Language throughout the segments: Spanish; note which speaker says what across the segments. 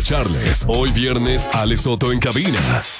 Speaker 1: Charles. Hoy viernes, Ale Soto en cabina.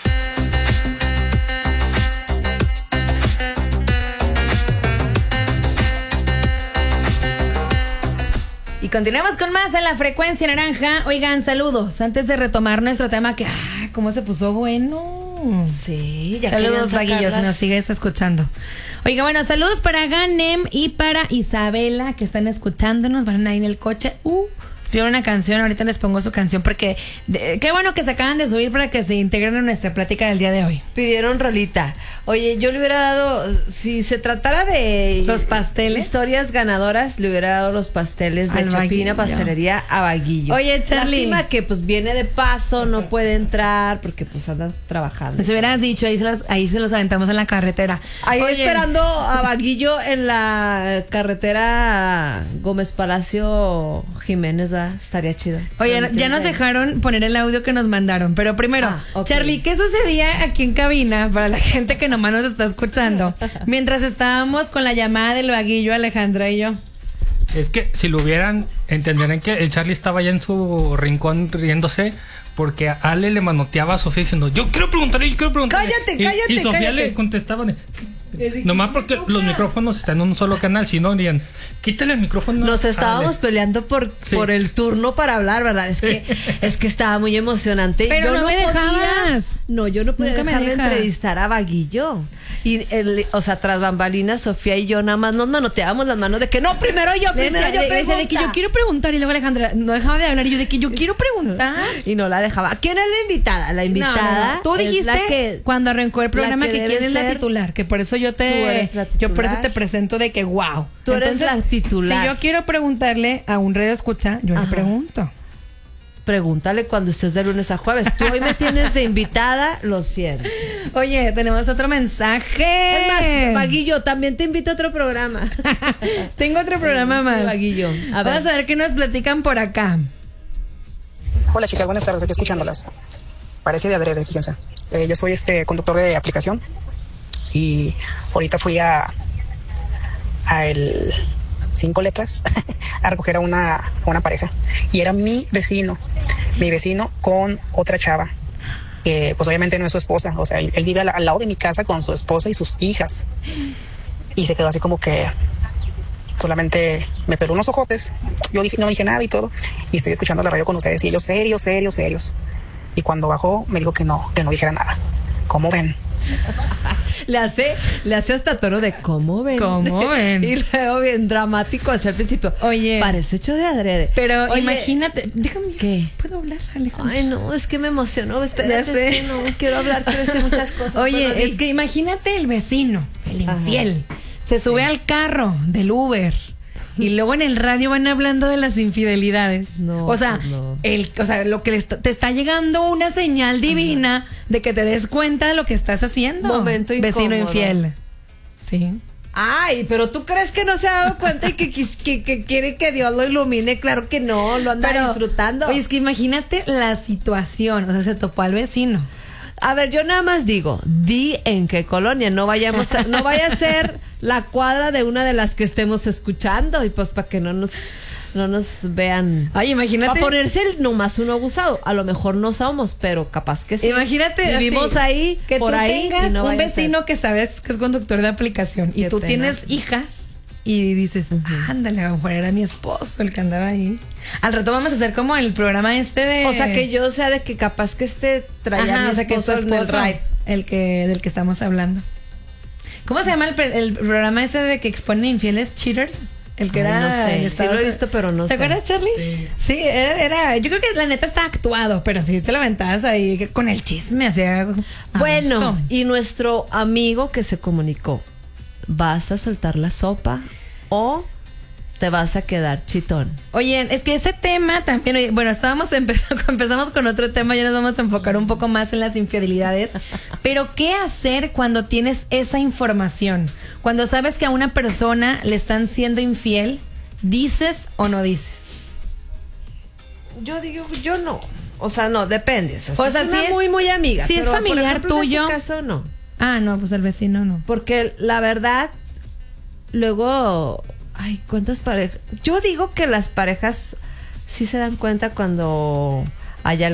Speaker 2: Y continuamos con más en la frecuencia naranja. Oigan, saludos. Antes de retomar nuestro tema que, cómo se puso bueno.
Speaker 3: Sí, ya
Speaker 2: saludos, Vaguillo, si nos sigues escuchando. Oiga, bueno, saludos para Ganem y para Isabela, que están escuchándonos, van ahí en el coche. Pidieron una canción, ahorita les pongo su canción porque qué bueno que se acaban de subir para que se integren en nuestra plática del día de hoy.
Speaker 3: Pidieron rolita. Oye, yo le hubiera dado, si se tratara de
Speaker 2: los pasteles,
Speaker 3: historias ganadoras, le hubiera dado los pasteles de Chapina Pastelería a Vaguillo.
Speaker 2: Oye, Charlie,
Speaker 3: lástima que pues viene de paso, no puede entrar porque pues anda trabajando.
Speaker 2: Les hubieras dicho, ahí se los aventamos en la carretera.
Speaker 3: Ahí esperando a Vaguillo en la carretera Gómez Palacio Jiménez, estaría chido.
Speaker 2: Oye, ya nos dejaron poner el audio que nos mandaron, pero primero,
Speaker 3: okay.
Speaker 2: Charlie, ¿qué sucedía aquí en cabina para la gente que nomás nos está escuchando mientras estábamos con la llamada del Vaguillo, Alejandra y yo?
Speaker 4: Es que si lo hubieran, entenderían que el Charlie estaba allá en su rincón riéndose porque a Ale le manoteaba a Sofía diciendo, yo quiero preguntarle.
Speaker 3: Cállate.
Speaker 4: Y Sofía le contestaba, nomás porque los micrófonos están en un solo canal, si no dirían, quítale el micrófono.
Speaker 3: Nos estábamos peleando por el turno para hablar, ¿verdad? Es que estaba muy emocionante.
Speaker 2: Pero yo no me dejabas.
Speaker 3: Yo no podía dejar de entrevistar a Vaguillo. Y tras bambalinas, Sofía y yo nada más nos manoteábamos las manos de que no, primero yo
Speaker 2: decía de que yo quiero preguntar, y luego Alejandra no dejaba de hablar y yo de que yo quiero preguntar
Speaker 3: y no la dejaba. ¿Quién es la invitada? La invitada.
Speaker 2: No. Tú dijiste cuando arrancó el programa que quién es la titular, que por eso yo por eso te presento de que wow.
Speaker 3: Tú eres la titular.
Speaker 2: Si yo quiero preguntarle a un radio escucha, yo le pregunto.
Speaker 3: Pregúntale cuando estés de lunes a jueves. Tú hoy me tienes de invitada, lo siento.
Speaker 2: Oye, tenemos otro mensaje.
Speaker 3: Es más, Vaguillo, también te invito a otro programa.
Speaker 2: Tengo otro programa más.
Speaker 3: Vaguillo.
Speaker 2: Vamos a ver qué nos platican por acá.
Speaker 5: Hola chicas, buenas tardes, aquí escuchándolas. Parece de adrede, fíjense. Yo soy conductor de aplicación y ahorita fui a el 5 letras a recoger a una pareja y era mi vecino con otra chava que pues obviamente no es su esposa, o sea, él vive al lado de mi casa con su esposa y sus hijas y se quedó así como que solamente me peló unos ojotes. Yo no dije nada y todo y estoy escuchando la radio con ustedes y ellos serios y cuando bajó me dijo que no dijera nada. ¿Cómo ven?
Speaker 3: Le hace hasta tono de ¿cómo ven? Y luego bien dramático hacia el principio.
Speaker 2: Oye,
Speaker 3: parece hecho de adrede.
Speaker 2: Pero imagínate, déjame.
Speaker 3: ¿Qué?
Speaker 2: ¿Puedo hablar, Alejandra?
Speaker 3: Ay, no, es que me emocionó. Espérate, es que no quiero hablar, quiero decir muchas cosas.
Speaker 2: Oye, es que imagínate el vecino, el infiel. Se sube al carro del Uber. Y luego en el radio van hablando de las infidelidades. Lo que te está llegando una señal divina de que te des cuenta de lo que estás haciendo.
Speaker 3: Momento incómodo.
Speaker 2: Vecino infiel. Sí.
Speaker 3: Ay, pero ¿tú crees que no se ha dado cuenta y que quiere que Dios lo ilumine? Claro que no, lo anda disfrutando.
Speaker 2: Oye, es que imagínate la situación. O sea, se topó al vecino.
Speaker 3: A ver, yo nada más digo, di en qué colonia, no vaya a ser la cuadra de una de las que estemos escuchando y pues para que no nos vean.
Speaker 2: Ay, imagínate.
Speaker 3: Para ponerse nomás uno abusado. A lo mejor no somos, pero capaz que sí.
Speaker 2: Imagínate.
Speaker 3: Vivimos ahí,
Speaker 2: que
Speaker 3: por
Speaker 2: tú
Speaker 3: ahí.
Speaker 2: tengas un vecino que sabes que es conductor de aplicación y tú tienes hijas y dices, ándale, a lo mejor era mi esposo el que andaba ahí. Al rato vamos a hacer como el programa de...
Speaker 3: O sea, que yo sea de que capaz que traía a mi esposo,
Speaker 2: que es tu esposo del que estamos hablando. ¿Cómo se llama el programa de que expone infieles, cheaters? El que era...
Speaker 3: No sé, sí lo he visto, pero no sé.
Speaker 2: ¿Te acuerdas, Charlie? Sí, era... Yo creo que la neta está actuado, pero sí te lo aventabas ahí con el chisme, hacía...
Speaker 3: Bueno, y nuestro amigo que se comunicó, ¿vas a soltar la sopa o te vas a quedar chitón?
Speaker 2: Oye, es que ese tema también, bueno, empezamos con otro tema, ya nos vamos a enfocar un poco más en las infidelidades, pero ¿qué hacer cuando tienes esa información? Cuando sabes que a una persona le están siendo infiel, ¿dices o no dices?
Speaker 3: Yo digo, yo no. O sea, no, depende.
Speaker 2: O sea, si es
Speaker 3: muy, muy amiga.
Speaker 2: Si es familiar tuyo.
Speaker 3: En este caso, no.
Speaker 2: Ah, no, pues el vecino no.
Speaker 3: Porque la verdad, luego... Ay, ¿cuántas parejas? Yo digo que las parejas sí se dan cuenta cuando hay algo